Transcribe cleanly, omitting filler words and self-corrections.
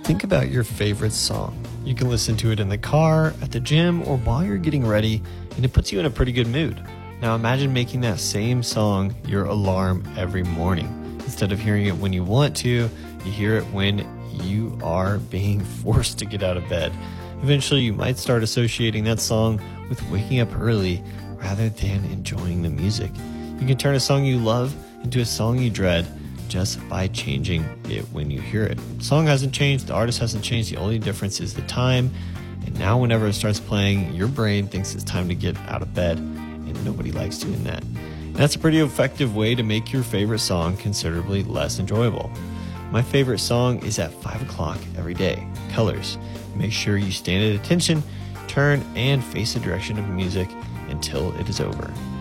Think about your favorite song. You can listen to it in the car, at the gym, or while you're getting ready, and it puts you in a pretty good mood. Now imagine making that same song your alarm every morning. Instead of hearing it when you want to, you hear it when you are being forced to get out of bed. Eventually, you might start associating that song with waking up early rather than enjoying the music. You can turn a song you love into a song you dread just by changing it when you hear it. The song hasn't changed, the artist hasn't changed, the only difference is the time. And now whenever it starts playing, your brain thinks it's time to get out of bed, and nobody likes doing that. And that's a pretty effective way to make your favorite song considerably less enjoyable. My favorite song is at 5 o'clock every day, Colors. Make sure you stand at attention, turn, and face the direction of music until it is over.